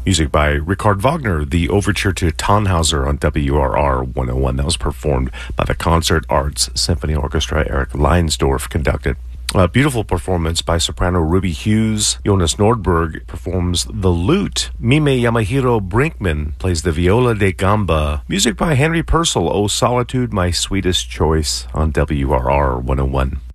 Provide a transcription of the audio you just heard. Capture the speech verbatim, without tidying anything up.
Music by Richard Wagner, the overture to Tannhauser on W R R one oh one. That was performed by the Concert Arts Symphony Orchestra. Eric Leinsdorf conducted. A beautiful performance by soprano Ruby Hughes. Jonas Nordberg performs the lute. Mime Yamahiro Brinkman plays the viola da gamba. Music by Henry Purcell, O Solitude, My Sweetest Choice on W R R one oh one.